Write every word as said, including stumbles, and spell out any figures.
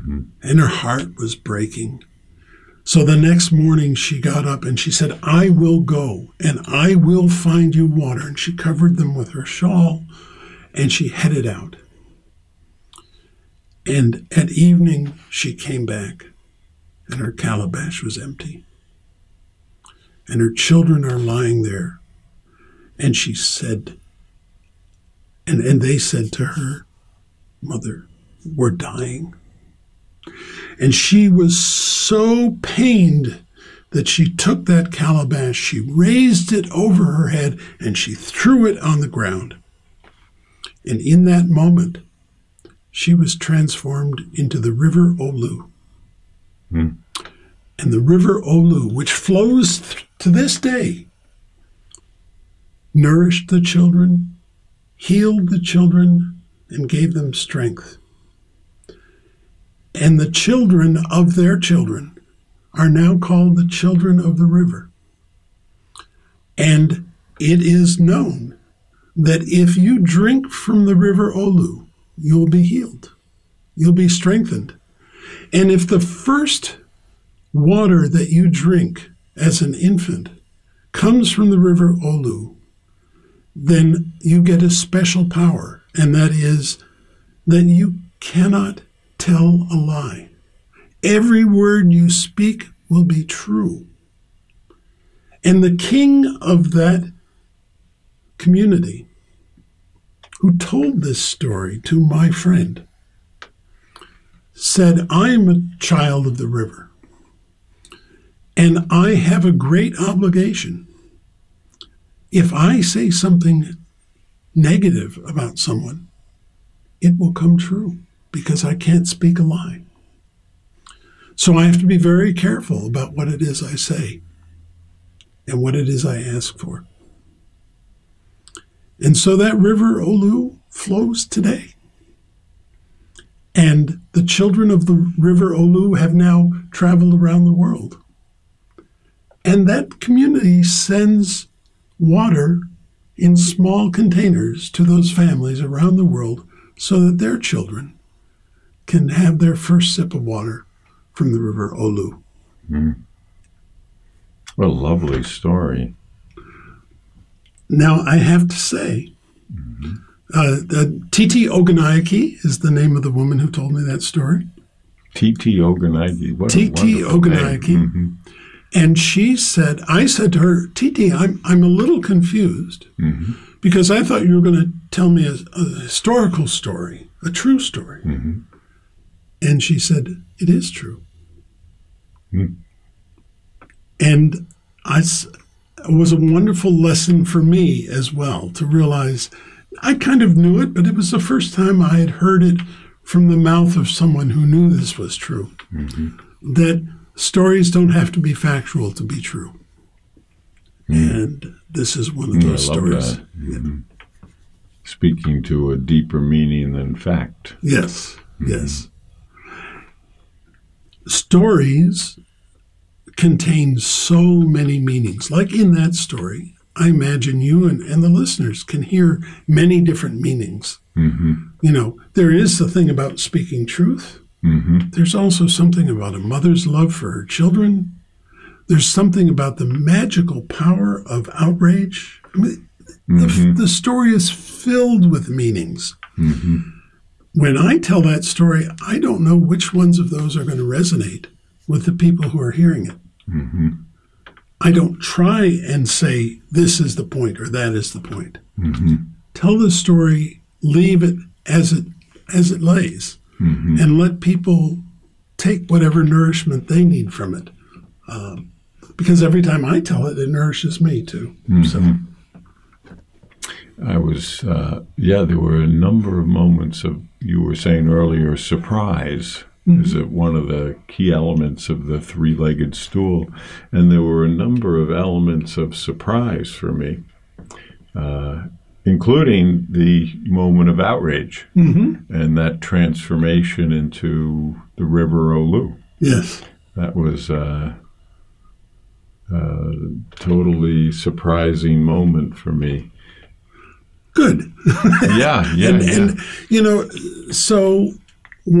Mm-hmm. And her heart was breaking. So the next morning she got up and she said, I will go and I will find you water. And she covered them with her shawl and she headed out. And at evening she came back and her calabash was empty. And her children are lying there. And she said, and, and they said to her, Mother, we're dying. And she was so pained that she took that calabash, she raised it over her head, and she threw it on the ground. And in that moment, she was transformed into the river Olu. Mm. And the river Olu, which flows th- to this day, nourished the children, healed the children, and gave them strength. And the children of their children are now called the children of the river. And it is known that if you drink from the river Olu, you'll be healed. You'll be strengthened. And if the first water that you drink as an infant comes from the river Olu, then you get a special power, and that is that you cannot tell a lie. Every word you speak will be true. And the king of that community, who told this story to my friend, said, I'm a child of the river, and I have a great obligation. If I say something negative about someone, it will come true, because I can't speak a lie. So I have to be very careful about what it is I say and what it is I ask for. And so that river Olu flows today. And the children of the river Olu have now traveled around the world. And that community sends water in small containers to those families around the world so that their children can have their first sip of water from the river Olu. Mm. What a lovely story. Now, I have to say, mm-hmm. uh, uh, Titi Ogunnaike is the name of the woman who told me that story. Titi Ogunnaike. What Titi Ogunnaike. Mm-hmm. And she said, I said to her, Titi, I'm, I'm a little confused mm-hmm. because I thought you were going to tell me a, a historical story, a true story. Mm-hmm. And she said, it is true. Mm. And I, it was a wonderful lesson for me as well to realize I kind of knew it, but it was the first time I had heard it from the mouth of someone who knew this was true. Mm-hmm. That stories don't have to be factual to be true. Mm. And this is one of those I love stories. That. Mm-hmm. Speaking to a deeper meaning than fact. Yes, mm-hmm. yes. Stories contain so many meanings. Like in that story, I imagine you and, and the listeners can hear many different meanings. Mm-hmm. You know, there is the thing about speaking truth. Mm-hmm. There's also something about a mother's love for her children. There's something about the magical power of outrage. I mean, mm-hmm. the, the story is filled with meanings. Mm-hmm. When I tell that story, I don't know which ones of those are going to resonate with the people who are hearing it. Mm-hmm. I don't try and say, this is the point or that is the point. Mm-hmm. Tell the story, leave it as it as it lays, mm-hmm. and let people take whatever nourishment they need from it. Um, because every time I tell it, it nourishes me too. Mm-hmm. So. I was, uh, yeah, there were a number of moments of, you were saying earlier, surprise mm-hmm. is one of the key elements of the three-legged stool. And there were a number of elements of surprise for me, uh, including the moment of outrage mm-hmm. and that transformation into the river Olu. Yes. That was a uh, uh, totally surprising moment for me. Good. Yeah, yeah, and, yeah. And, you know, so